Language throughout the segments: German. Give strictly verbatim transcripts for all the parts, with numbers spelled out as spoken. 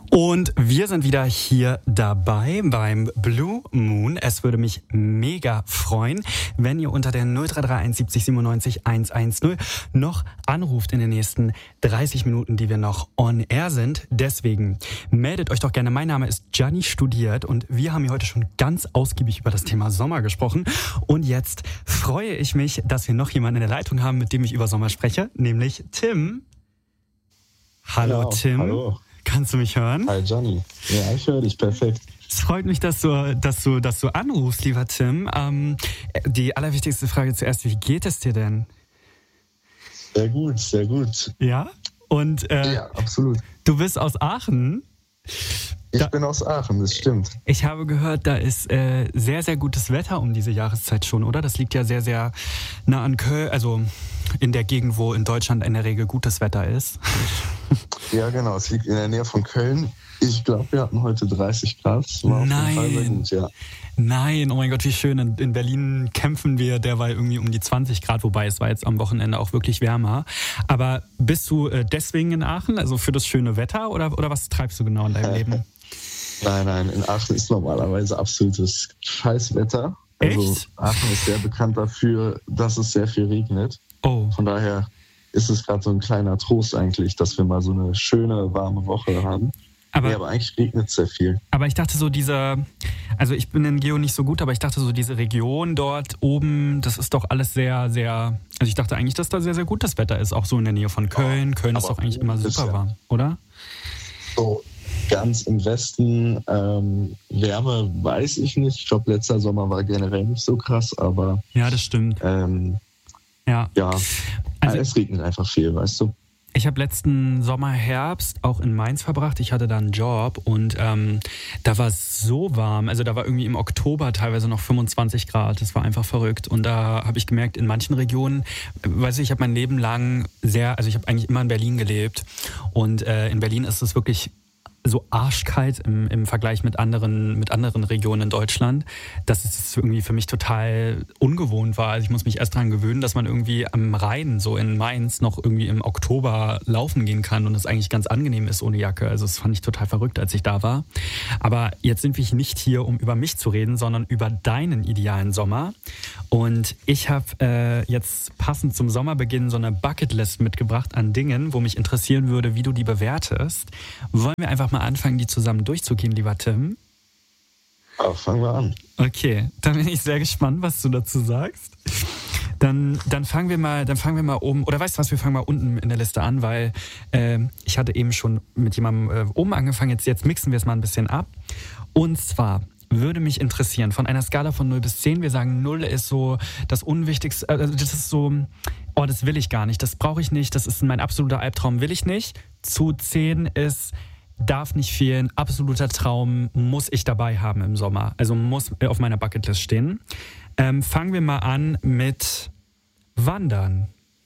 Und wir sind wieder hier dabei beim Blue Moon. Es würde mich mega freuen, wenn ihr unter der null drei drei eins siebzig siebenundneunzig hundertzehn noch anruft in den nächsten dreißig Minuten, die wir noch on air sind. Deswegen meldet euch doch gerne. Mein Name ist Gianni Studiert und wir haben hier heute schon ganz ausgiebig über das Thema Sommer gesprochen. Und jetzt freue ich mich, dass wir noch jemanden in der Leitung haben, mit dem ich über Sommer spreche, nämlich Tim. Hallo, Genau, Tim. Hallo. Kannst du mich hören? Hi Gianni. Ja, ich höre dich perfekt. Es freut mich, dass du, dass du, dass du anrufst, lieber Tim. Ähm, die allerwichtigste Frage zuerst, wie geht es dir denn? Sehr gut, sehr gut. Ja? Und äh, ja, absolut. Du bist aus Aachen? Ich da, bin aus Aachen, das stimmt. Ich habe gehört, da ist äh, sehr, sehr gutes Wetter um diese Jahreszeit schon, oder? Das liegt ja sehr, sehr nah an Köln, also in der Gegend, wo in Deutschland in der Regel gutes Wetter ist. Ja, genau. Es liegt in der Nähe von Köln. Ich glaube, wir hatten heute dreißig Grad. Das war Nein. auf jeden Fall sehr gut, ja. Nein, oh mein Gott, wie schön. In, in Berlin kämpfen wir derweil irgendwie um die zwanzig Grad, wobei es war jetzt am Wochenende auch wirklich wärmer. Aber bist du äh, deswegen in Aachen, also für das schöne Wetter, oder, oder was treibst du genau in deinem Leben? Nein, nein, in Aachen ist normalerweise absolutes Scheißwetter. Also Echt? Aachen ist sehr bekannt dafür, dass es sehr viel regnet. Oh. Von daher ist es gerade so ein kleiner Trost eigentlich, dass wir mal so eine schöne, warme Woche haben. Aber, nee, aber eigentlich regnet es sehr viel. Aber ich dachte so diese, also ich bin in Geo nicht so gut, aber ich dachte so diese Region dort oben, das ist doch alles sehr, sehr, also ich dachte eigentlich, dass da sehr, sehr gut das Wetter ist, auch so in der Nähe von Köln. Köln ist doch eigentlich immer super ja warm, oder? So ganz im Westen, ähm, Wärme weiß ich nicht. Ich glaube, letzter Sommer war generell nicht so krass, aber... Ja, das stimmt. Ähm, ja, ja. Also, es regnet einfach viel, weißt du. Ich habe letzten Sommer, Herbst auch in Mainz verbracht. Ich hatte da einen Job und ähm, da war es so warm. Also da war irgendwie im Oktober teilweise noch fünfundzwanzig Grad. Das war einfach verrückt. Und da habe ich gemerkt, in manchen Regionen, weißt du, ich habe mein Leben lang sehr, also ich habe eigentlich immer in Berlin gelebt. Und äh, in Berlin ist es wirklich so arschkalt im, im Vergleich mit anderen, mit anderen Regionen in Deutschland, dass es irgendwie für mich total ungewohnt war. Also ich muss mich erst daran gewöhnen, dass man irgendwie am Rhein, so in Mainz, noch irgendwie im Oktober laufen gehen kann und es eigentlich ganz angenehm ist ohne Jacke. Also das fand ich total verrückt, als ich da war. Aber jetzt sind wir nicht hier, um über mich zu reden, sondern über deinen idealen Sommer. Und ich habe äh, jetzt passend zum Sommerbeginn so eine Bucketlist mitgebracht an Dingen, wo mich interessieren würde, wie du die bewertest. Wollen wir einfach mal anfangen, die zusammen durchzugehen, lieber Tim? Ja, fangen wir an. Okay, dann bin ich sehr gespannt, was du dazu sagst. Dann, dann fangen wir mal, dann fangen wir mal oben, oder weißt du was, wir fangen mal unten in der Liste an, weil äh, ich hatte eben schon mit jemandem äh, oben angefangen, jetzt, jetzt mixen wir es mal ein bisschen ab. Und zwar würde mich interessieren, von einer Skala von null bis zehn, wir sagen null ist so das Unwichtigste, also das ist so, oh, das will ich gar nicht, das brauche ich nicht, das ist mein absoluter Albtraum, will ich nicht. Zu zehn ist, darf nicht fehlen, absoluter Traum, muss ich dabei haben im Sommer. Also muss auf meiner Bucketlist stehen. Ähm, fangen wir mal an mit Wandern.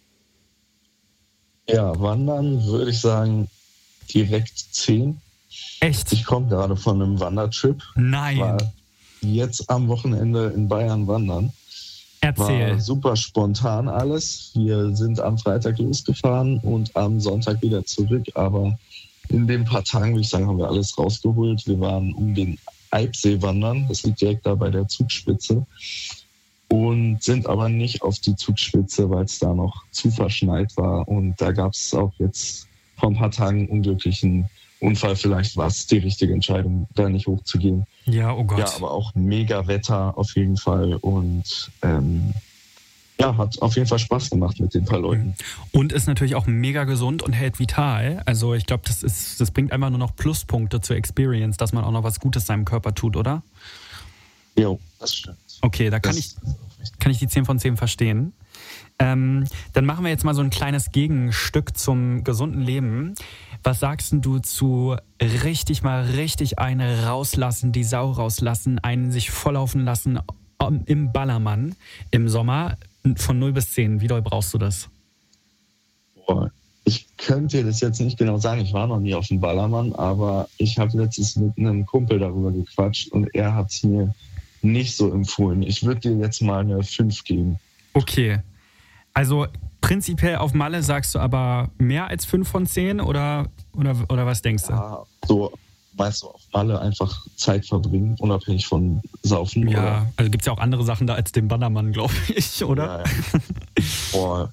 Ja, Wandern würde ich sagen direkt zehn. Echt? Ich komme gerade von einem Wandertrip. Nein. War jetzt am Wochenende in Bayern wandern. Erzähl. War super spontan alles. Wir sind am Freitag losgefahren und am Sonntag wieder zurück, aber in den paar Tagen, würde ich sagen, haben wir alles rausgeholt. Wir waren um den Eibsee wandern, das liegt direkt da bei der Zugspitze, und sind aber nicht auf die Zugspitze, weil es da noch zu verschneit war. Und da gab es auch jetzt vor ein paar Tagen einen unglücklichen Unfall. Vielleicht war es die richtige Entscheidung, da nicht hochzugehen. Ja, oh Gott. Ja, aber auch mega Wetter auf jeden Fall und ähm, ja, hat auf jeden Fall Spaß gemacht mit den paar Leuten. Und ist natürlich auch mega gesund und hält vital. Also ich glaube, das ist, das bringt einfach nur noch Pluspunkte zur Experience, dass man auch noch was Gutes seinem Körper tut, oder? Jo, das stimmt. Okay, da kann ich, kann ich die zehn von zehn verstehen. Ähm, dann machen wir jetzt mal so ein kleines Gegenstück zum gesunden Leben. Was sagst denn du zu richtig mal richtig eine rauslassen, die Sau rauslassen, einen sich volllaufen lassen im Ballermann im Sommer? Von null bis zehn, wie doll brauchst du das? Boah, ich könnte dir das jetzt nicht genau sagen, ich war noch nie auf dem Ballermann, aber ich habe letztens mit einem Kumpel darüber gequatscht und er hat es mir nicht so empfohlen. Ich würde dir jetzt mal eine fünf geben. Okay, also prinzipiell auf Malle sagst du aber mehr als fünf von zehn oder, oder, oder was denkst du? Ja, so meinst du auf Malle einfach Zeit verbringen, unabhängig von Saufen? Ja, oder? Also gibt es ja auch andere Sachen da als den Bannermann, glaube ich, oder? Ja, ja. Boah,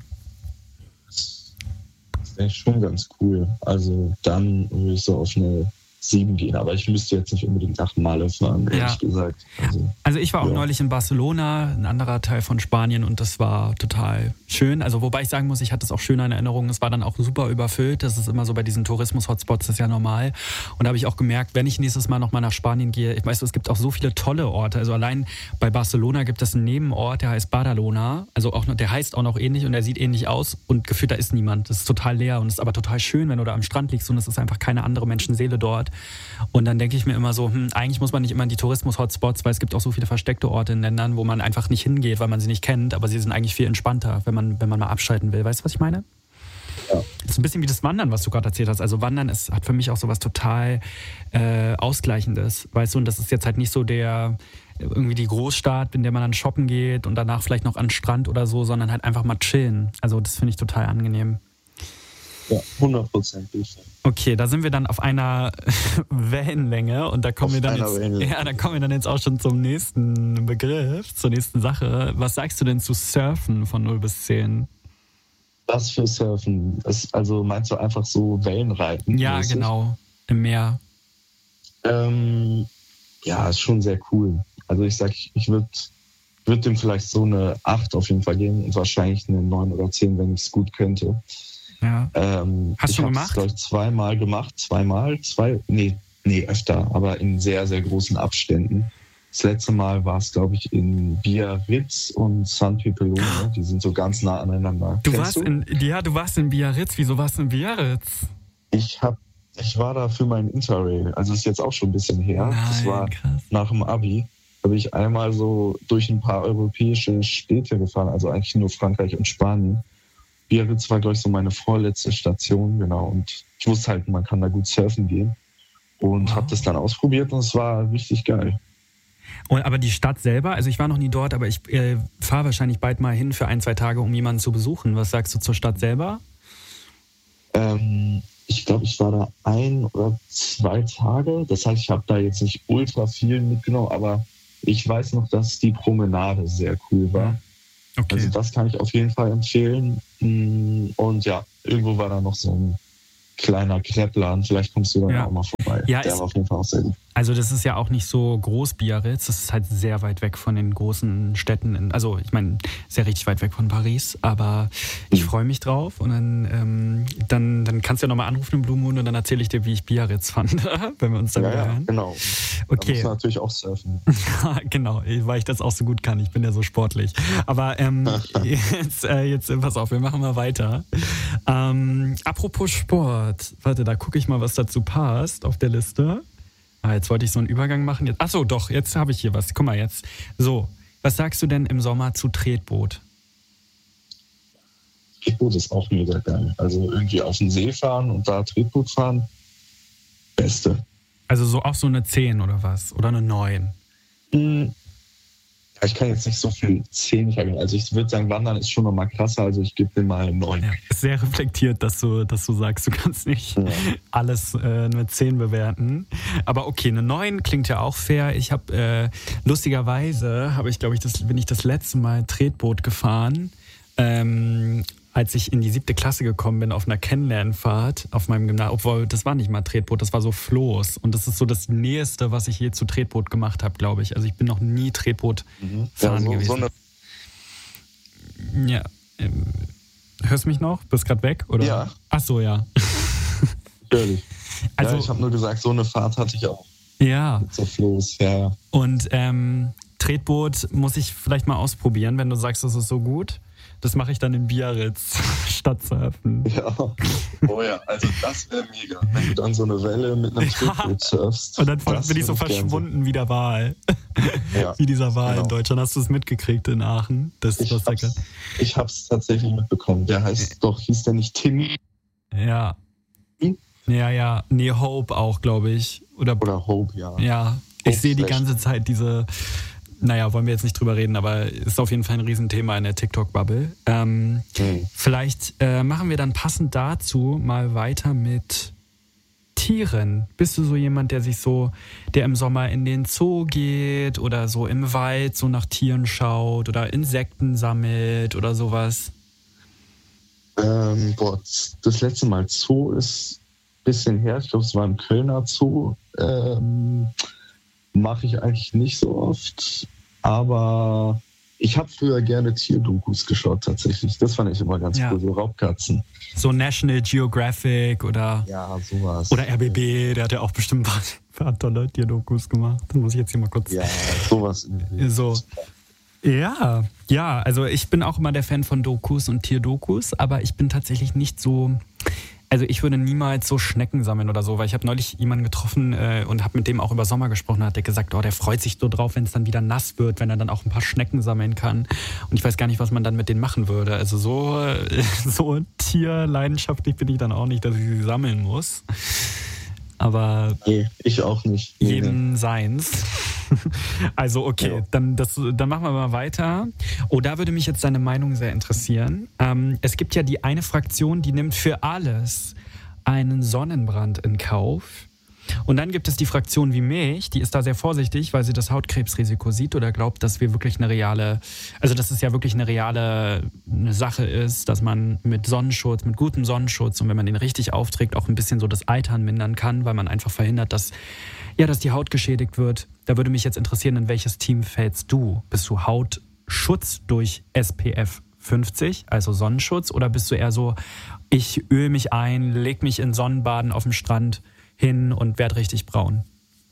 das denke ich schon ganz cool. Also dann würde ich so auf eine sieben gehen, aber ich müsste jetzt nicht unbedingt nach Malle fahren, ehrlich Ja. gesagt. Also, Also ich war auch ja. neulich in Barcelona, ein anderer Teil von Spanien, und das war total schön. Also wobei ich sagen muss, ich hatte es auch schöner in Erinnerung. Es war dann auch super überfüllt. Das ist immer so bei diesen Tourismus-Hotspots, das ist ja normal. Und da habe ich auch gemerkt, wenn ich nächstes Mal nochmal nach Spanien gehe, ich weiß, es gibt auch so viele tolle Orte. Also allein bei Barcelona gibt es einen Nebenort, der heißt Badalona. Also auch noch, der heißt auch noch ähnlich und der sieht ähnlich aus und gefühlt da ist niemand. Das ist total leer und es ist aber total schön, wenn du da am Strand liegst und es ist einfach keine andere Menschenseele dort. Und dann denke ich mir immer so, hm, eigentlich muss man nicht immer in die Tourismus-Hotspots, weil es gibt auch so viele versteckte Orte in Ländern, wo man einfach nicht hingeht, weil man sie nicht kennt, aber sie sind eigentlich viel entspannter, wenn man, wenn man mal abschalten will. Weißt du, was ich meine? Ja. Das ist ein bisschen wie das Wandern, was du gerade erzählt hast. Also Wandern ist, hat für mich auch sowas total äh, Ausgleichendes, weißt du? Und das ist jetzt halt nicht so der irgendwie die Großstadt, in der man dann shoppen geht und danach vielleicht noch an den Strand oder so, sondern halt einfach mal chillen. Also das finde ich total angenehm. Ja, hundert Prozent. Okay, da sind wir dann auf einer Wellenlänge und da kommen, wir dann jetzt, ja, da kommen wir dann jetzt auch schon zum nächsten Begriff, zur nächsten Sache. Was sagst du denn zu Surfen von null bis zehn? Was für Surfen? Das, also meinst du einfach so Wellenreiten? Ja, mäßig? genau, im Meer. Ähm, ja, ist schon sehr cool. Also ich sag, ich würde würd dem vielleicht so eine acht auf jeden Fall geben und wahrscheinlich eine neun oder zehn, wenn ich es gut könnte. Ja. Ähm, Hast du ich gemacht? glaube ich, zweimal gemacht. Zweimal? Zwei? Nee, nee, öfter, aber in sehr, sehr großen Abständen. Das letzte Mal war es, glaube ich, in Biarritz und San Pepelone. Die sind so ganz nah aneinander. Du Kennst warst du? in, ja, du warst in Biarritz. Wieso warst du in Biarritz? Ich hab, ich war da für mein Interrail. Also ist jetzt auch schon ein bisschen her. Nein, das war krass. nach dem Abi. Da bin ich einmal so durch ein paar europäische Städte gefahren, also eigentlich nur Frankreich und Spanien. Biarritz war, glaube ich, so meine vorletzte Station, genau. Und ich wusste halt, man kann da gut surfen gehen. Und Wow. habe das dann ausprobiert und es war richtig geil. Und, aber die Stadt selber, also ich war noch nie dort, aber ich äh, fahre wahrscheinlich bald mal hin für ein, zwei Tage, um jemanden zu besuchen. Was sagst du zur Stadt selber? Ähm, ich glaube, ich war da ein oder zwei Tage. Das heißt, ich habe da jetzt nicht ultra viel mitgenommen, aber ich weiß noch, dass die Promenade sehr cool war. Okay. Also das kann ich auf jeden Fall empfehlen. Und ja, irgendwo war da noch so ein kleiner Kreppladen. Vielleicht kommst du dann Ja. auch mal vorbei. Ja, Der ist- war auf jeden Fall auch sehr gut. Also das ist ja auch nicht so groß, Biarritz. Das ist halt sehr weit weg von den großen Städten. In, also ich meine, sehr richtig weit weg von Paris. Aber ich Mhm. freue mich drauf. Und dann, ähm, dann, dann kannst du ja nochmal anrufen im Blue Moon und dann erzähle ich dir, wie ich Biarritz fand, wenn wir uns dann Ja, wieder ja, hören. genau. Da Okay. muss man natürlich auch surfen. Genau, weil ich das auch so gut kann. Ich bin ja so sportlich. Aber ähm, jetzt, äh, jetzt, pass auf, wir machen mal weiter. Ähm, apropos Sport. Warte, da gucke ich mal, was dazu passt auf der Liste. Ah, jetzt wollte ich so einen Übergang machen. Jetzt, achso, doch, jetzt habe ich hier was. Guck mal jetzt. So, was sagst du denn im Sommer zu Tretboot? Tretboot ist auch mega geil. Also irgendwie auf den See fahren und da Tretboot fahren, Beste. Also so auch so eine zehn oder was? Oder eine neun? Hm. Ja, ich kann jetzt nicht so viel zehn geben. Also ich würde sagen, Wandern ist schon nochmal krasser. Also ich gebe dem mal neun. Ja, ist sehr reflektiert, dass du, dass du sagst, du kannst nicht Ja. alles äh, mit zehn bewerten. Aber okay, eine neun klingt ja auch fair. Ich habe äh, lustigerweise, habe ich glaube ich, das, bin ich das letzte Mal Tretboot gefahren, ähm, als ich in die siebte Klasse gekommen bin auf einer Kennenlernfahrt auf meinem Gymnasium. Obwohl, das war nicht mal Tretboot, das war so Floß. Und das ist so das Nächste, was ich je zu Tretboot gemacht habe, glaube ich. Also ich bin noch nie Tretboot Mhm. fahren Ja, so, gewesen. so eine Ja. Ähm, hörst du mich noch? Bist gerade weg? Oder? Ja. Ach so, ja. Natürlich. Also, ja, ich habe nur gesagt, so eine Fahrt hatte ich auch. ja. So Floß, ja, ja. Und ähm, Tretboot muss ich vielleicht mal ausprobieren, wenn du sagst, das ist so gut. Das mache ich dann in Biarritz statt Surfen. Ja. Oh ja, also das wäre mega. Wenn du dann so eine Welle mit einem Tretboot surfst. Und dann das bin ich so würde gern verschwunden wie der Wal. Ja, Wie dieser Wal genau. in Deutschland. Hast du es mitgekriegt in Aachen? Das Ich was da hab's, ich hab's tatsächlich mitbekommen. Der heißt doch, hieß der nicht Timmy Ja. Hm? Ja, ja. Nee, Hope auch, glaube ich. Oder, oder Hope, ja. ja. Ich sehe die Slash. ganze Zeit diese, naja, wollen wir jetzt nicht drüber reden, aber ist auf jeden Fall ein Riesenthema in der TikTok-Bubble. Ähm, Hm. vielleicht äh, machen wir dann passend dazu mal weiter mit Tieren? Bist du so jemand, der sich so, der im Sommer in den Zoo geht oder so im Wald so nach Tieren schaut oder Insekten sammelt oder sowas? Ähm, boah, das letzte Mal Zoo ist ein bisschen her. Ich glaube, es war im Kölner Zoo. Ähm, mache ich eigentlich nicht so oft. Aber ich habe früher gerne Tierdokus geschaut, tatsächlich. Das fand ich immer ganz Ja. cool, so Raubkatzen. So National Geographic oder, Ja, sowas. oder R B B, der hat ja auch bestimmt ein paar tolle Tierdokus gemacht. Da muss ich jetzt hier mal kurz... Ja, sowas. irgendwie. So. Ja, ja, also ich bin auch immer der Fan von Dokus und Tierdokus, aber ich bin tatsächlich nicht so, also ich würde niemals so Schnecken sammeln oder so, weil ich habe neulich jemanden getroffen äh, und habe mit dem auch über Sommer gesprochen, hat der gesagt, oh, der freut sich so drauf, wenn es dann wieder nass wird, wenn er dann auch ein paar Schnecken sammeln kann, und ich weiß gar nicht, was man dann mit denen machen würde, also so, äh, so tierleidenschaftlich bin ich dann auch nicht, dass ich sie sammeln muss, aber Nee, ich auch nicht. Nee, nee. jedem seins. Also okay, Ja. dann, das, dann machen wir mal weiter. Oh, da würde mich jetzt deine Meinung sehr interessieren. Ähm, es gibt ja die eine Fraktion, die nimmt für alles einen Sonnenbrand in Kauf. Und dann gibt es die Fraktion wie mich, die ist da sehr vorsichtig, weil sie das Hautkrebsrisiko sieht oder glaubt, dass wir wirklich eine reale, also dass es ja wirklich eine reale eine Sache ist, dass man mit Sonnenschutz, mit gutem Sonnenschutz und wenn man den richtig aufträgt, auch ein bisschen so das Altern mindern kann, weil man einfach verhindert, dass, ja, dass die Haut geschädigt wird. Da würde mich jetzt interessieren, in welches Team fällst du? Bist du Hautschutz durch S P F fünfzig, also Sonnenschutz, oder bist du eher so, ich öle mich ein, leg mich in Sonnenbaden auf dem Strand hin und werd richtig braun?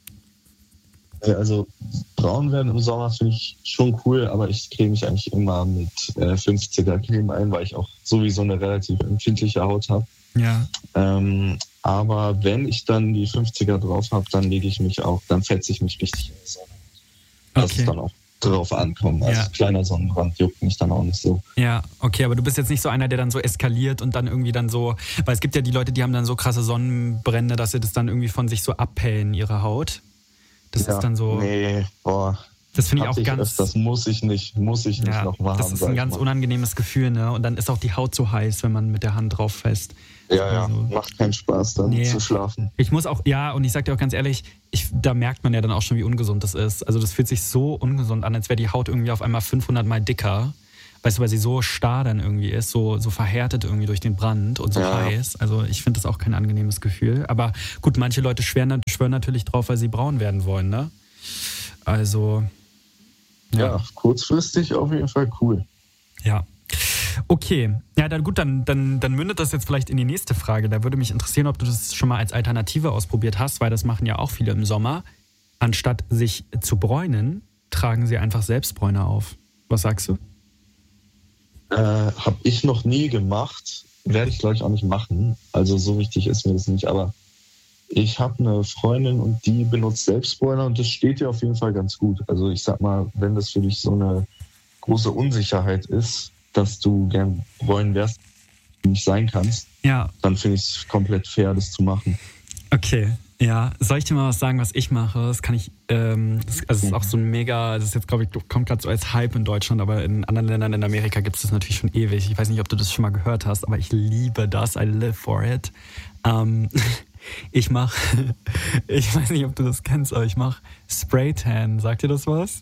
Also braun werden im Sommer finde ich schon cool, aber ich creme mich eigentlich immer mit äh, fünfziger Creme ein, weil ich auch sowieso eine relativ empfindliche Haut habe. Ja. Ähm, aber wenn ich dann die fünfziger drauf habe, dann lege ich mich auch, dann fetze ich mich richtig in die Sonne. Dass Okay. es dann auch drauf ankommt. Also Ja. kleiner Sonnenbrand juckt mich dann auch nicht so. Ja, okay, aber du bist jetzt nicht so einer, der dann so eskaliert und dann irgendwie dann so, weil es gibt ja die Leute, die haben dann so krasse Sonnenbrände, dass sie das dann irgendwie von sich so abpellen, ihre Haut. Das Ja, ist dann so, Nee, boah. das finde ich Hatte auch ganz... öfters, muss ich nicht, muss ich nicht Ja, noch mal das haben. ist sag ein ich ganz mal. unangenehmes Gefühl, ne? Und dann ist auch die Haut so heiß, wenn man mit der Hand drauf fest. Ja, ja, Also- macht keinen Spaß dann Nee. zu schlafen. Ich muss auch, ja, und ich sag dir auch ganz ehrlich, ich, da merkt man ja dann auch schon, wie ungesund das ist. Also das fühlt sich so ungesund an, als wäre die Haut irgendwie auf einmal fünfhundert Mal dicker. Weißt du, weil sie so starr dann irgendwie ist, so, so verhärtet irgendwie durch den Brand und so Ja. heiß. Also ich finde das auch kein angenehmes Gefühl. Aber gut, manche Leute schwören, schwören natürlich drauf, weil sie braun werden wollen, ne? Also, Ja. ja. kurzfristig auf jeden Fall cool. Ja. Okay, ja, dann gut, dann, dann, dann mündet das jetzt vielleicht in die nächste Frage. Da würde mich interessieren, ob du das schon mal als Alternative ausprobiert hast, weil das machen ja auch viele im Sommer. Anstatt sich zu bräunen, tragen sie einfach selbst Bräune auf. Was sagst du? Äh, habe ich noch nie gemacht. Werde ich, glaube ich, auch nicht machen. Also so wichtig ist mir das nicht. Aber ich habe eine Freundin und die benutzt Selbstbräuner und das steht ihr auf jeden Fall ganz gut. Also ich sag mal, wenn das für dich so eine große Unsicherheit ist, dass du gern bräunen wärst, nicht sein kannst, Ja, dann finde ich es komplett fair, das zu machen. okay. Ja, soll ich dir mal was sagen, was ich mache? Das kann ich, ähm, das, also es ist auch so ein mega, das ist jetzt, glaube ich, kommt gerade so als Hype in Deutschland, aber in anderen Ländern in Amerika gibt es das natürlich schon ewig. Ich weiß nicht, ob du das schon mal gehört hast, aber ich liebe das. I live for it. Ähm, ich mache, ich weiß nicht, ob du das kennst, aber ich mache Spray-Tan. Sagt dir das was?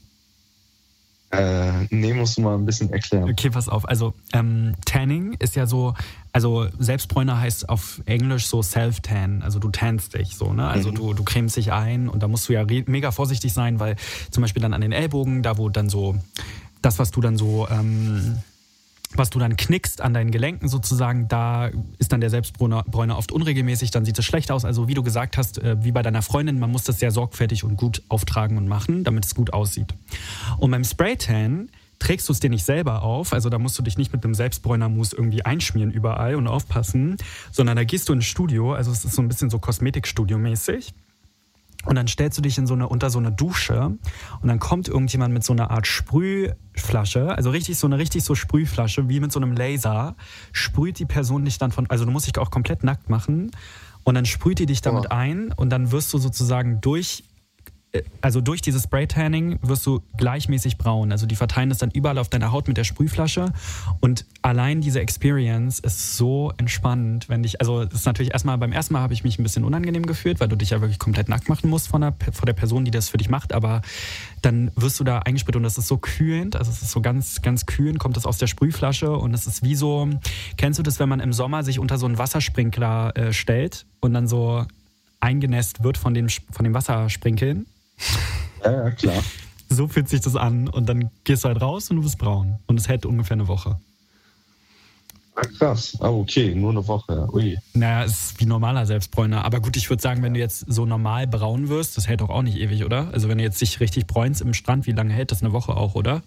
Äh, nee, musst du mal ein bisschen erklären. Okay, pass auf. Also ähm, Tanning ist ja so, also Selbstbräuner heißt auf Englisch so Self-Tan. Also du tannst dich so, ne? Also Mhm. du, du cremst dich ein und da musst du ja re- mega vorsichtig sein, weil zum Beispiel dann an den Ellbogen, da wo dann so, das was du dann so, ähm, was du dann knickst an deinen Gelenken sozusagen, da ist dann der Selbstbräuner Bräuner oft unregelmäßig, dann sieht es schlecht aus. Also wie du gesagt hast, äh, wie bei deiner Freundin, man muss das sehr sorgfältig und gut auftragen und machen, damit es gut aussieht. Und beim Spray-Tan trägst du es dir nicht selber auf, also da musst du dich nicht mit einem Selbstbräunermus irgendwie einschmieren überall und aufpassen, sondern da gehst du ins Studio, also es ist so ein bisschen so Kosmetikstudio-mäßig. Und dann stellst du dich in so eine, unter so eine Dusche und dann kommt irgendjemand mit so einer Art Sprühflasche, also richtig so eine richtig so Sprühflasche, wie mit so einem Laser, sprüht die Person dich dann von, also du musst dich auch komplett nackt machen und dann sprüht die dich damit Oh. ein und dann wirst du sozusagen durch also durch dieses Spray-Tanning wirst du gleichmäßig braun. Also die verteilen das dann überall auf deiner Haut mit der Sprühflasche. Und allein diese Experience ist so entspannend, wenn dich, also das ist natürlich erstmal, beim ersten Mal habe ich mich ein bisschen unangenehm gefühlt, weil du dich ja wirklich komplett nackt machen musst von der, von der Person, die das für dich macht. Aber dann wirst du da eingesprüht und das ist so kühlend, also es ist so ganz, ganz kühlend, kommt das aus der Sprühflasche und es ist wie so, kennst du das, wenn man im Sommer sich unter so einen Wassersprinkler äh, stellt und dann so eingenässt wird von den, von den Wassersprinkeln? Ja, ja, klar. So fühlt sich das an und dann gehst du halt raus und du bist braun. Und es hält ungefähr eine Woche. Ah, krass. Ah, okay, nur eine Woche. Ui. Naja, es ist wie normaler Selbstbräuner. Aber gut, ich würde sagen, wenn du jetzt so normal braun wirst, das hält doch auch nicht ewig, oder? Also wenn du jetzt dich richtig bräunst im Strand, wie lange hält das? Eine Woche auch, oder?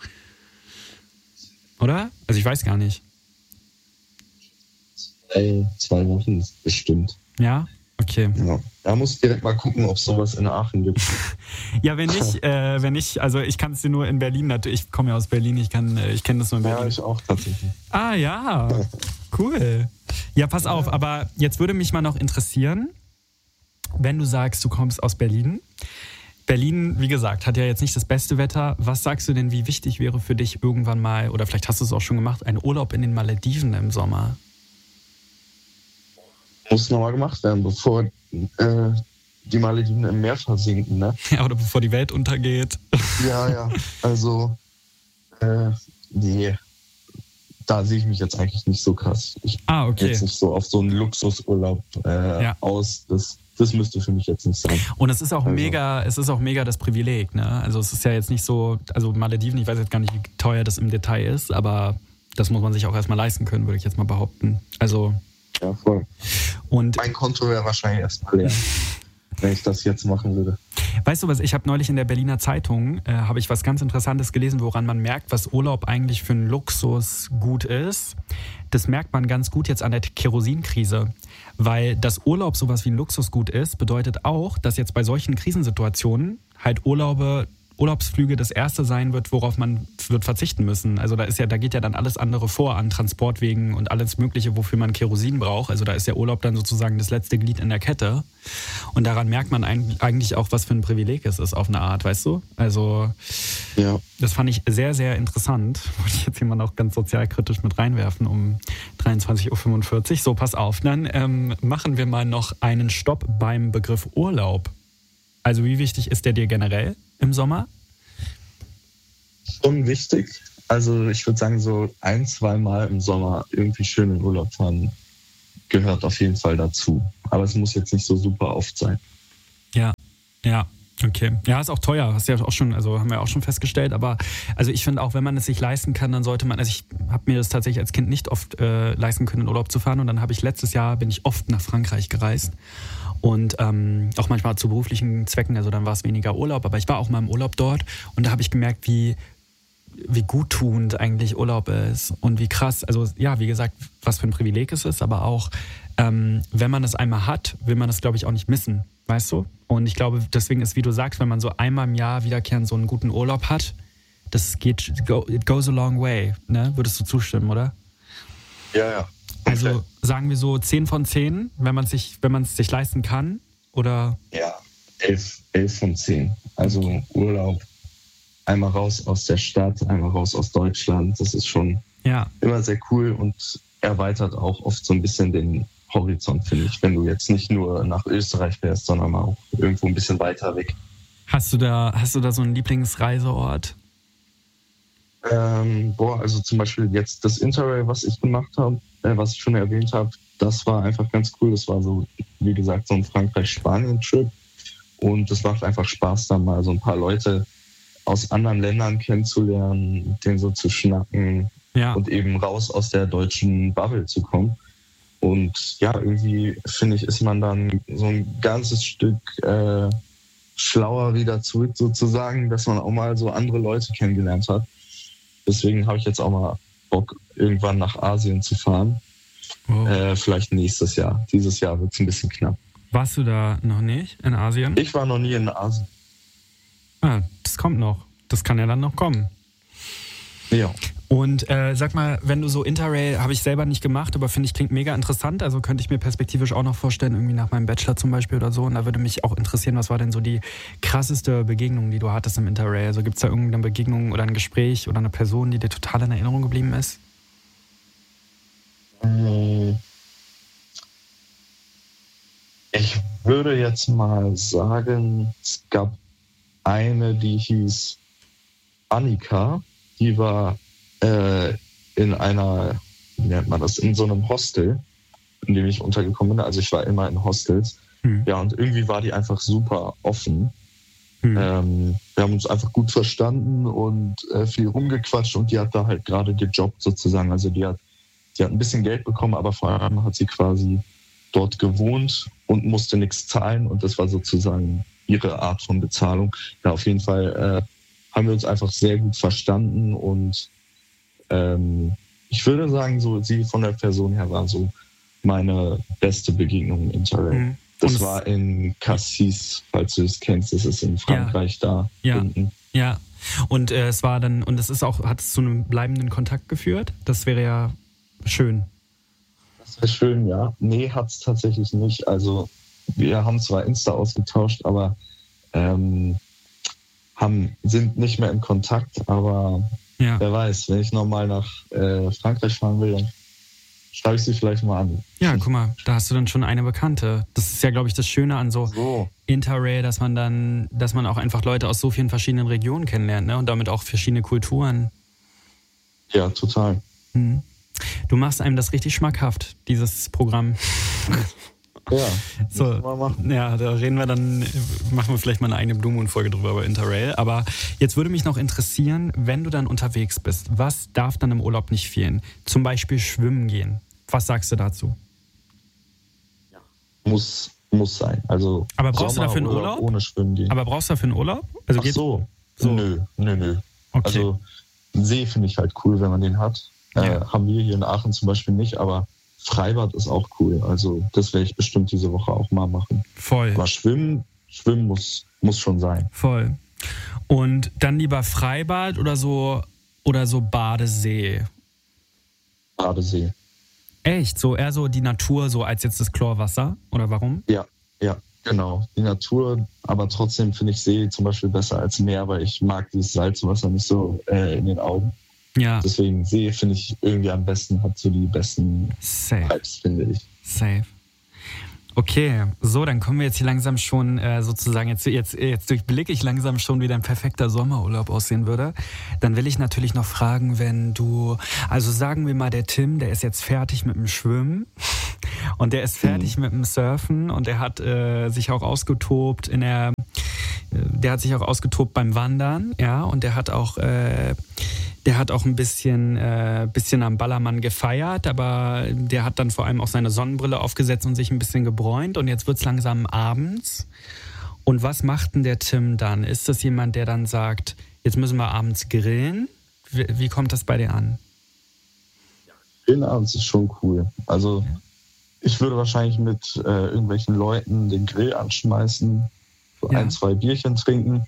Oder? Also ich weiß gar nicht. Ey, zwei Wochen ist bestimmt. Ja? Okay. Ja. Da musst du direkt mal gucken, ob es sowas in Aachen gibt. Ja, wenn nicht, äh, wenn nicht, also ich kann es dir nur in Berlin, natürlich, ich komme ja aus Berlin, ich kann, ich kenne das nur in Berlin. Ja, ich auch tatsächlich. Ah ja, cool. Ja, pass auf, aber jetzt würde mich mal noch interessieren, wenn du sagst, du kommst aus Berlin. Berlin, wie gesagt, hat ja jetzt nicht das beste Wetter. Was sagst du denn, wie wichtig wäre für dich irgendwann mal, oder vielleicht hast du es auch schon gemacht, ein Urlaub in den Malediven im Sommer? Muss nochmal gemacht werden, bevor äh, die Malediven im Meer versinken, ne? Ja, oder bevor die Welt untergeht. Ja, ja, also äh, nee, da sehe ich mich jetzt eigentlich nicht so krass. Ich ah, okay. bin jetzt nicht so auf so einen Luxusurlaub äh, ja. aus, das, das müsste für mich jetzt nicht sein. Und es ist auch also. mega, es ist auch mega das Privileg, ne? Also es ist ja jetzt nicht so, also Malediven, ich weiß jetzt gar nicht, wie teuer das im Detail ist, aber das muss man sich auch erstmal leisten können, würde ich jetzt mal behaupten. Also ja, voll. Und mein Konto wäre wahrscheinlich erstmal leer, wenn ich das jetzt machen würde. Weißt du was, ich habe neulich in der Berliner Zeitung, äh, habe ich was ganz Interessantes gelesen, woran man merkt, was Urlaub eigentlich für ein Luxusgut ist. Das merkt man ganz gut jetzt an der Kerosinkrise. Weil das Urlaub sowas wie ein Luxusgut ist, bedeutet auch, dass jetzt bei solchen Krisensituationen halt Urlaube Urlaubsflüge das erste sein wird, worauf man wird verzichten müssen. Also da ist ja, da geht ja dann alles andere vor an Transportwegen und alles Mögliche, wofür man Kerosin braucht. Also da ist der Urlaub dann sozusagen das letzte Glied in der Kette. Und daran merkt man eigentlich auch, was für ein Privileg es ist auf eine Art, weißt du? Also ja. Das fand ich sehr, sehr interessant. Wollte ich jetzt hier mal auch ganz sozialkritisch mit reinwerfen um dreiundzwanzig Uhr fünfundvierzig. So, pass auf. Dann ähm, machen wir mal noch einen Stopp beim Begriff Urlaub. Also wie wichtig ist der dir generell im Sommer? Schon wichtig. Also ich würde sagen, so ein, zwei Mal im Sommer irgendwie schön in Urlaub fahren gehört auf jeden Fall dazu. Aber es muss jetzt nicht so super oft sein. Ja, ja. Okay. Ja, ist auch teuer, hast du ja auch schon, also haben wir auch schon festgestellt, aber also ich finde auch, wenn man es sich leisten kann, dann sollte man, also ich habe mir das tatsächlich als Kind nicht oft äh, leisten können, in Urlaub zu fahren und dann habe ich letztes Jahr, bin ich oft nach Frankreich gereist und ähm, auch manchmal zu beruflichen Zwecken, also dann war es weniger Urlaub, aber ich war auch mal im Urlaub dort und da habe ich gemerkt, wie wie guttunend eigentlich Urlaub ist und wie krass, also ja, wie gesagt, was für ein Privileg es ist, aber auch, ähm, wenn man das einmal hat, will man das, glaube ich, auch nicht missen, weißt du? Und ich glaube, deswegen ist, wie du sagst, wenn man so einmal im Jahr wiederkehrend so einen guten Urlaub hat, das geht, it goes a long way, ne? Würdest du zustimmen, oder? Ja, ja. Okay. Also sagen wir so zehn von zehn, wenn man sich, wenn man es sich leisten kann, oder? Ja, elf, elf von zehn. Also Urlaub. Einmal raus aus der Stadt, einmal raus aus Deutschland. Das ist schon ja. immer sehr cool und erweitert auch oft so ein bisschen den Horizont, finde ich, wenn du jetzt nicht nur nach Österreich fährst, sondern auch irgendwo ein bisschen weiter weg. Hast du da, hast du da so einen Lieblingsreiseort? Ähm, boah, also zum Beispiel jetzt das Interrail, was ich gemacht habe, äh, was ich schon erwähnt habe, das war einfach ganz cool. Das war so, wie gesagt, so ein Frankreich-Spanien-Trip und es macht einfach Spaß, da mal so ein paar Leute aus anderen Ländern kennenzulernen, mit denen so zu schnacken ja. und eben raus aus der deutschen Bubble zu kommen. Und ja, irgendwie, finde ich, ist man dann so ein ganzes Stück äh, schlauer wieder zurück sozusagen, dass man auch mal so andere Leute kennengelernt hat. Deswegen habe ich jetzt auch mal Bock, irgendwann nach Asien zu fahren. Oh. Äh, vielleicht nächstes Jahr. Dieses Jahr wird es ein bisschen knapp. Warst du da noch nicht in Asien? Ich war noch nie in Asien. Ah, das kommt noch. Das kann ja dann noch kommen. Ja. Und äh, sag mal, wenn du so Interrail, habe ich selber nicht gemacht, aber finde ich, klingt mega interessant. Also könnte ich mir perspektivisch auch noch vorstellen, irgendwie nach meinem Bachelor zum Beispiel oder so. Und da würde mich auch interessieren, was war denn so die krasseste Begegnung, die du hattest im Interrail? Also gibt es da irgendeine Begegnung oder ein Gespräch oder eine Person, die dir total in Erinnerung geblieben ist? Ich würde jetzt mal sagen, es gab eine, die hieß Annika, die war äh, in einer, wie nennt man das, in so einem Hostel, in dem ich untergekommen bin. Also ich war immer in Hostels. Hm. Ja, und irgendwie war die einfach super offen. Hm. Ähm, wir haben uns einfach gut verstanden und äh, viel rumgequatscht und die hat da halt gerade gejobbt sozusagen. Also die hat, die hat ein bisschen Geld bekommen, aber vor allem hat sie quasi dort gewohnt und musste nichts zahlen und das war sozusagen ihre Art von Bezahlung. Ja, auf jeden Fall äh, haben wir uns einfach sehr gut verstanden und ähm, ich würde sagen, so sie von der Person her war so meine beste Begegnung im Interrail. Mhm. Das und war in Cassis, falls du es kennst, das ist in Frankreich ja. da ja. unten. Ja, und äh, es war dann, und es ist auch, hat es zu einem bleibenden Kontakt geführt? Das wäre ja schön. Das wäre schön, ja. Nee, hat es tatsächlich nicht. Also wir haben zwar Insta ausgetauscht, aber ähm, haben, sind nicht mehr in Kontakt, aber ja. Wer weiß, wenn ich nochmal nach äh, Frankreich fahren will, dann schreibe ich sie vielleicht mal an. Ja, guck mal, da hast du dann schon eine Bekannte. Das ist ja, glaube ich, das Schöne an so, so. Interrail, dass man dann, dass man auch einfach Leute aus so vielen verschiedenen Regionen kennenlernt, ne? Und damit auch verschiedene Kulturen. Ja, total. Hm. Du machst einem das richtig schmackhaft, dieses Programm. Ja, so, mal machen. Ja, da reden wir dann, machen wir vielleicht mal eine eigene Blue Moon-Folge drüber über Interrail. Aber jetzt würde mich noch interessieren, wenn du dann unterwegs bist, was darf dann im Urlaub nicht fehlen? Zum Beispiel schwimmen gehen. Was sagst du dazu? Ja, muss, muss sein. Also aber brauchst du dafür einen Urlaub? Ohne Schwimmen gehen. Aber brauchst du dafür einen Urlaub? Also Ach so. so, nö, nö, nö. Okay. Also einen See finde ich halt cool, wenn man den hat. Ja. Äh, haben wir hier in Aachen zum Beispiel nicht, aber Freibad ist auch cool. Also das werde ich bestimmt diese Woche auch mal machen. Voll. Aber Schwimmen, Schwimmen muss, muss schon sein. Voll. Und dann lieber Freibad oder so oder so Badesee? Badesee. Echt? So eher so die Natur, so als jetzt das Chlorwasser? Oder warum? Ja, ja, genau. Die Natur, aber trotzdem finde ich See zum Beispiel besser als Meer, weil ich mag dieses Salzwasser nicht so äh, in den Augen. Ja. Deswegen See finde ich irgendwie am besten, hat so die besten Vibes, finde ich. Safe. Okay, so, dann kommen wir jetzt hier langsam schon äh, sozusagen, jetzt, jetzt, jetzt durchblicke ich langsam schon, wie dein perfekter Sommerurlaub aussehen würde. Dann will ich natürlich noch fragen, wenn du, also sagen wir mal, der Tim, der ist jetzt fertig mit dem Schwimmen und der ist fertig mhm. mit dem Surfen und der hat äh, sich auch ausgetobt in der, der hat sich auch ausgetobt beim Wandern, ja, und der hat auch äh, Der hat auch ein bisschen, äh, bisschen am Ballermann gefeiert, aber der hat dann vor allem auch seine Sonnenbrille aufgesetzt und sich ein bisschen gebräunt. Und jetzt wird es langsam abends. Und was macht denn der Tim dann? Ist das jemand, der dann sagt, jetzt müssen wir abends grillen? Wie, wie kommt das bei dir an? Ja, grillen abends ist schon cool. Also ja. Ich würde wahrscheinlich mit äh, irgendwelchen Leuten den Grill anschmeißen, so ja. ein, zwei Bierchen trinken.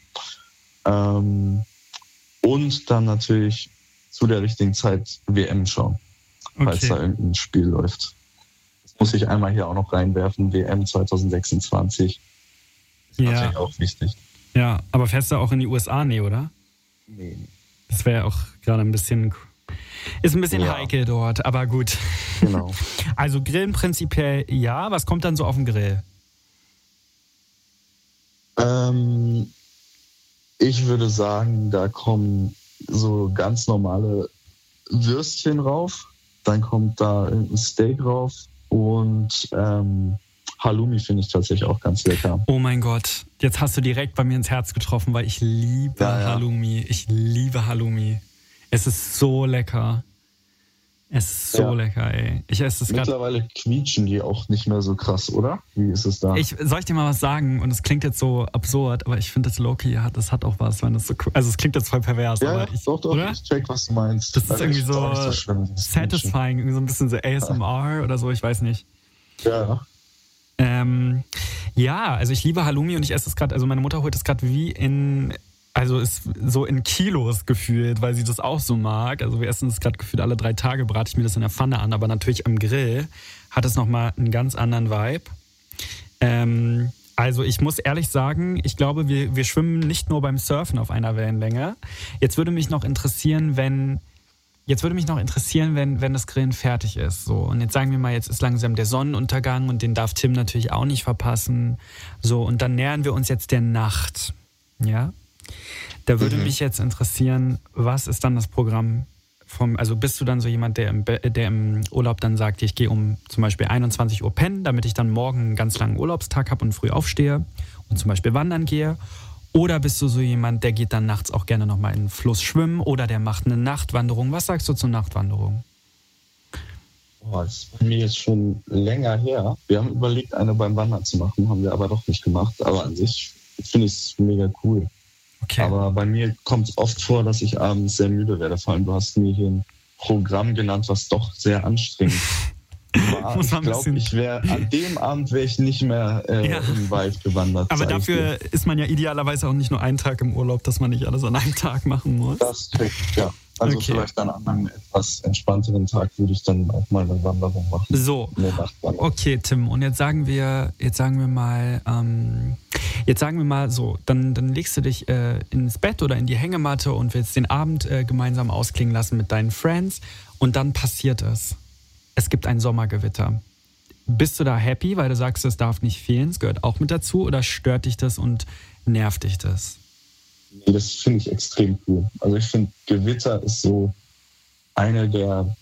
Ähm... Und dann natürlich zu der richtigen Zeit W M schauen, falls okay. da irgendein Spiel läuft. Das muss ich einmal hier auch noch reinwerfen, W M zwanzig sechsundzwanzig. Ist ja. natürlich auch wichtig. Ja, aber fährst du auch in die U S A? Nee, oder? Nee. Das wäre auch gerade ein bisschen, ist ein bisschen ja. heikel dort, aber gut. Genau. Also Grillen prinzipiell ja. Was kommt dann so auf den Grill? Ähm... Ich würde sagen, da kommen so ganz normale Würstchen rauf, dann kommt da ein Steak rauf und ähm, Halloumi finde ich tatsächlich auch ganz lecker. Oh mein Gott, jetzt hast du direkt bei mir ins Herz getroffen, weil ich liebe ja, ja. Halloumi. Ich liebe Halloumi. Es ist so lecker. Es ist so ja. lecker, ey. Ich esse es Mittlerweile grad... quietschen die auch nicht mehr so krass, oder? Wie ist es da? Ich, soll ich dir mal was sagen? Und es klingt jetzt so absurd, aber ich finde, das Loki hat, das hat auch was, wenn das so. Also es klingt jetzt voll pervers, ja, aber ich. Doch, doch, oder? Ich check, was du meinst. Das ist irgendwie so, so schlimm, satisfying, irgendwie so ein bisschen so A S M R ja. oder so, ich weiß nicht. Ja. Ähm, ja, also ich liebe Halloumi und ich esse es gerade, also meine Mutter holt es gerade wie in Also ist so in Kilos gefühlt, weil sie das auch so mag. Also wir essen es gerade gefühlt alle drei Tage, brate ich mir das in der Pfanne an. Aber natürlich am Grill hat es nochmal einen ganz anderen Vibe. Ähm, also ich muss ehrlich sagen, ich glaube, wir, wir schwimmen nicht nur beim Surfen auf einer Wellenlänge. Jetzt würde mich noch interessieren, wenn... Jetzt würde mich noch interessieren, wenn, wenn das Grillen fertig ist. So. Und jetzt sagen wir mal, jetzt ist langsam der Sonnenuntergang und den darf Tim natürlich auch nicht verpassen. So, und dann nähern wir uns jetzt der Nacht. Ja? Da würde mhm. mich jetzt interessieren, was ist dann das Programm vom, also bist du dann so jemand, der im, der im Urlaub dann sagt, ich gehe um zum Beispiel einundzwanzig Uhr pennen, damit ich dann morgen einen ganz langen Urlaubstag habe und früh aufstehe und zum Beispiel wandern gehe? Oder bist du so jemand, der geht dann nachts auch gerne nochmal in den Fluss schwimmen oder der macht eine Nachtwanderung? Was sagst du zur Nachtwanderung? Oh, das ist bei mir jetzt schon länger her. Wir haben überlegt, eine beim Wandern zu machen, haben wir aber doch nicht gemacht. Aber an sich finde ich es mega cool. Okay. Aber bei mir kommt es oft vor, dass ich abends sehr müde werde. Vor allem, du hast mir hier ein Programm genannt, was doch sehr anstrengend war. Ich glaube, ich wäre an dem Abend wäre ich nicht mehr äh, ja. im Wald gewandert. Aber dafür ist man ja idealerweise auch nicht nur einen Tag im Urlaub, dass man nicht alles an einem Tag machen muss. Das kriegt, ja. Also okay. Vielleicht dann an einem etwas entspannteren Tag würde ich dann auch mal eine Wanderung machen. So, okay, Tim. Und jetzt sagen wir, jetzt sagen wir mal, ähm, jetzt sagen wir mal so, dann, dann legst du dich äh, ins Bett oder in die Hängematte und willst den Abend äh, gemeinsam ausklingen lassen mit deinen Friends und dann passiert es. Es gibt ein Sommergewitter. Bist du da happy, weil du sagst, es darf nicht fehlen, es gehört auch mit dazu, oder stört dich das und nervt dich das? Nee, das finde ich extrem cool. Also ich finde, Gewitter ist so eine der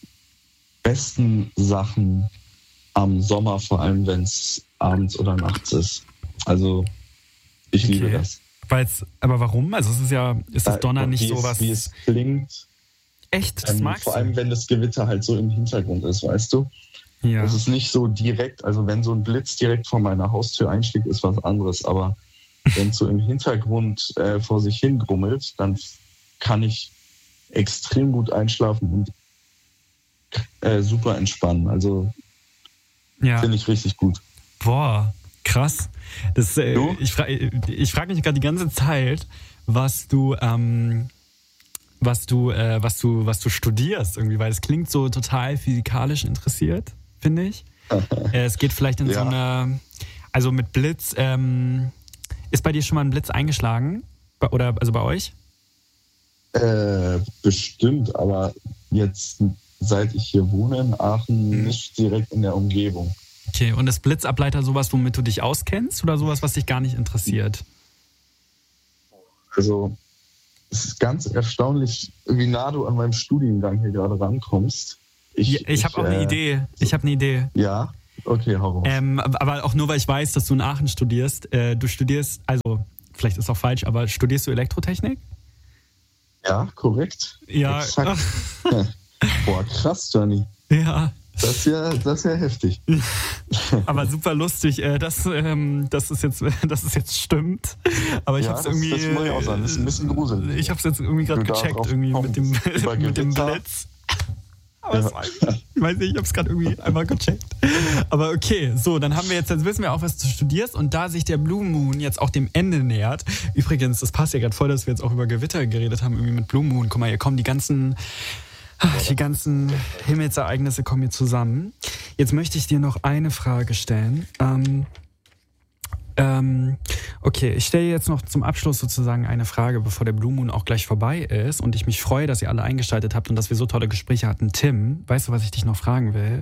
besten Sachen am Sommer, vor allem wenn es abends oder nachts ist. Also ich okay. liebe das. Weil's, aber warum? Also es ist ja, ist das Donner nicht so was... Wie es klingt. Echt? Das ähm, magst vor du? allem, wenn das Gewitter halt so im Hintergrund ist, weißt du? Ja. Es ist nicht so direkt, also wenn so ein Blitz direkt vor meiner Haustür einschlägt, ist was anderes. Aber wenn es so im Hintergrund äh, vor sich hin grummelt, dann kann ich extrem gut einschlafen und äh, super entspannen. Also ja. finde ich richtig gut. Boah, krass. Das, äh, ich frage ich frag mich gerade die ganze Zeit, was du... Ähm was du, äh, was du, was du studierst irgendwie, weil es klingt so total physikalisch interessiert, finde ich. äh, es geht vielleicht in ja. so eine, also mit Blitz, ähm, ist bei dir schon mal ein Blitz eingeschlagen? Oder, also bei euch? Äh, bestimmt, aber jetzt, seit ich hier wohne in Aachen, mhm. nicht direkt in der Umgebung. Okay, und ist Blitzableiter sowas, womit du dich auskennst oder sowas, was dich gar nicht interessiert? Also, es ist ganz erstaunlich, wie nah du an meinem Studiengang hier gerade rankommst. Ich, ja, ich habe auch eine äh, Idee. Ich habe eine Idee. Ja? Okay, hau raus. Ähm, aber auch nur, weil ich weiß, dass du in Aachen studierst. Äh, du studierst, also vielleicht ist es auch falsch, aber studierst du Elektrotechnik? Ja, korrekt. Ja. Exakt. Boah, krass, Johnny. Ja. Das ist ja, das ist ja heftig. Aber super lustig, äh, dass, ähm, dass, es jetzt, dass es jetzt stimmt. Aber ich ja, habe es irgendwie. Das muss ich auch sagen. Das ist ein bisschen gruselig. Ich habe es jetzt irgendwie gerade gecheckt, irgendwie mit dem, mit dem Blitz. Aber ja. weiß ich, ich weiß nicht, ich habe es gerade irgendwie einmal gecheckt. Aber okay, so, dann haben wir jetzt, jetzt wissen wir auch, was du studierst. Und da sich der Blue Moon jetzt auch dem Ende nähert. Übrigens, das passt ja gerade voll, dass wir jetzt auch über Gewitter geredet haben, irgendwie mit Blue Moon. Guck mal, hier kommen die ganzen. Die ganzen Himmelsereignisse kommen hier zusammen. Jetzt möchte ich dir noch eine Frage stellen. Ähm, ähm, okay, ich stelle jetzt noch zum Abschluss sozusagen eine Frage, bevor der Blue Moon auch gleich vorbei ist und ich mich freue, dass ihr alle eingeschaltet habt und dass wir so tolle Gespräche hatten. Tim, weißt du, was ich dich noch fragen will?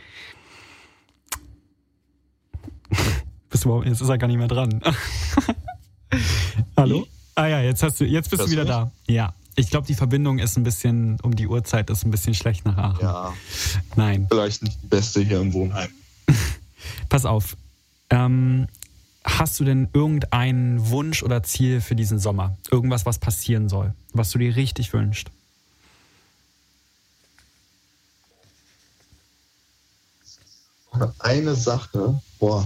Bist du überhaupt, jetzt ist er gar nicht mehr dran. Hallo? Ah ja, jetzt hast du, jetzt bist das du wieder nicht? Da. Ja. Ich glaube, die Verbindung ist ein bisschen, um die Uhrzeit ist ein bisschen schlecht nach Aachen. Ja. Nein. Vielleicht nicht die beste hier im Wohnheim. Pass auf. Ähm, hast du denn irgendeinen Wunsch oder Ziel für diesen Sommer? Irgendwas, was passieren soll? Was du dir richtig wünschst? Eine Sache, boah.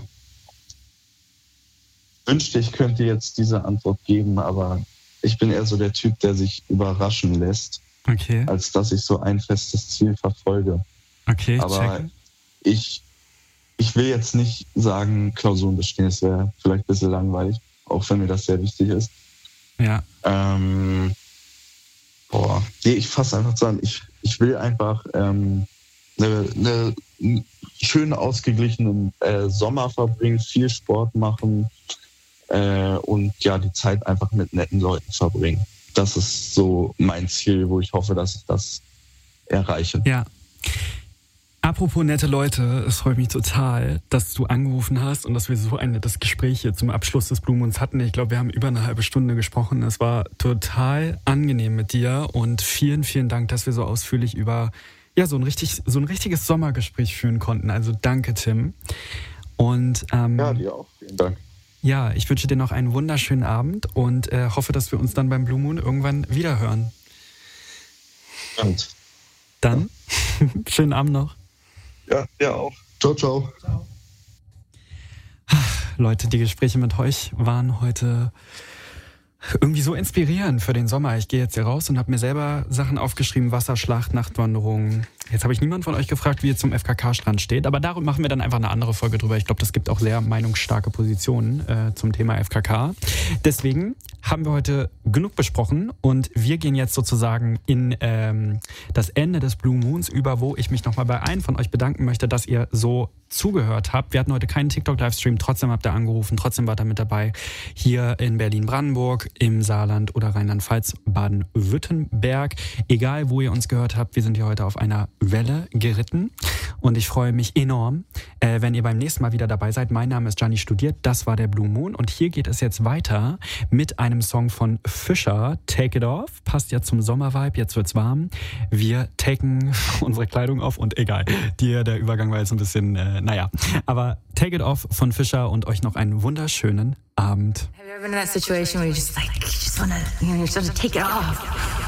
Ich wünschte, ich könnte jetzt diese Antwort geben, aber ich bin eher so der Typ, der sich überraschen lässt, okay. als dass ich so ein festes Ziel verfolge. Okay, aber check. ich ich will jetzt nicht sagen, Klausuren bestehen, das wäre vielleicht ein bisschen langweilig, auch wenn mir das sehr wichtig ist. Ja. Ähm, boah, nee, ich fasse einfach zusammen. Ich, ich will einfach ähm, eine, eine schön ausgeglichenen äh, Sommer verbringen, viel Sport machen äh, und ja, die Zeit einfach mit netten Leuten verbringen. Das ist so mein Ziel, wo ich hoffe, dass ich das erreiche. Ja. Apropos nette Leute, es freut mich total, dass du angerufen hast und dass wir so ein nettes Gespräch hier zum Abschluss des Blue Moons hatten. Ich glaube, wir haben über eine halbe Stunde gesprochen. Es war total angenehm mit dir und vielen, vielen Dank, dass wir so ausführlich über ja so ein richtig so ein richtiges Sommergespräch führen konnten. Also danke, Tim. Und ähm, ja, dir auch. Vielen Dank. Ja, ich wünsche dir noch einen wunderschönen Abend und äh, hoffe, dass wir uns dann beim Blue Moon irgendwann wieder hören. Und dann ja. Schönen Abend noch. Ja, ja auch. Ciao, ciao. ciao. Ach, Leute, die Gespräche mit euch waren heute irgendwie so inspirierend für den Sommer. Ich gehe jetzt hier raus und habe mir selber Sachen aufgeschrieben, Wasserschlacht, Nachtwanderung. Jetzt habe ich niemanden von euch gefragt, wie ihr zum F K K-Strand steht, aber darum machen wir dann einfach eine andere Folge drüber. Ich glaube, das gibt auch sehr meinungsstarke Positionen äh, zum Thema F K K. Deswegen haben wir heute genug besprochen und wir gehen jetzt sozusagen in ähm, das Ende des Blue Moons über, wo ich mich nochmal bei allen von euch bedanken möchte, dass ihr so zugehört habt. Wir hatten heute keinen TikTok-Livestream, trotzdem habt ihr angerufen, trotzdem wart ihr mit dabei. Hier in Berlin-Brandenburg, im Saarland oder Rheinland-Pfalz, Baden-Württemberg. Egal, wo ihr uns gehört habt, wir sind hier heute auf einer Welle geritten und ich freue mich enorm, äh, wenn ihr beim nächsten Mal wieder dabei seid. Mein Name ist Gianni Studiert, das war der Blue Moon und hier geht es jetzt weiter mit einem Song von Fischer, Take It Off. Passt ja zum Sommervibe, jetzt wird's warm. Wir taken unsere Kleidung auf und egal, die, der Übergang war jetzt ein bisschen, äh, naja, aber Take It Off von Fischer und euch noch einen wunderschönen Abend. Have you ever been in that situation where you just like, you just wanna, you know, you're supposed to take it off?